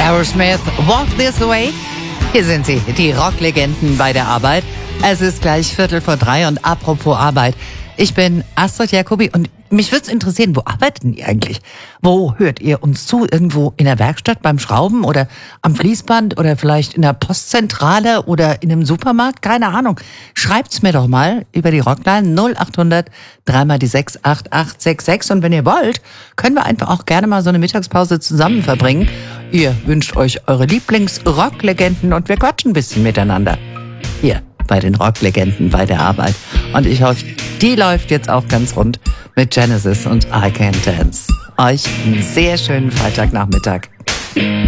Aerosmith, Walk This Way. Hier sind sie, die Rocklegenden bei der Arbeit. Es ist gleich 2:45 und apropos Arbeit. Ich bin Astrid Jacobi und mich würde es interessieren, wo arbeitet ihr eigentlich? Wo hört ihr uns zu? Irgendwo in der Werkstatt beim Schrauben oder am Fließband oder vielleicht in der Postzentrale oder in einem Supermarkt? Keine Ahnung. Schreibt's mir doch mal über die Rockline 0800 3x6 8866. Und wenn ihr wollt, können wir einfach auch gerne mal so eine Mittagspause zusammen verbringen. Ihr wünscht euch eure Lieblings-Rocklegenden und wir quatschen ein bisschen miteinander. Hier bei den Rocklegenden bei der Arbeit. Und ich hoffe, die läuft jetzt auch ganz rund mit Genesis und I Can't Dance. Euch einen sehr schönen Freitagnachmittag.